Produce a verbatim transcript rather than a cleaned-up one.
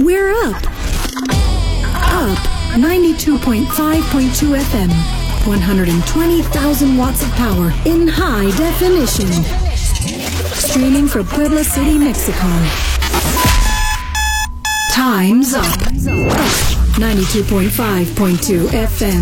We're up. Up ninety-two point five point two F M. one hundred twenty thousand watts of power in high definition. Streaming from Puebla City, Mexico. Time's up. ninety-two point five point two F M.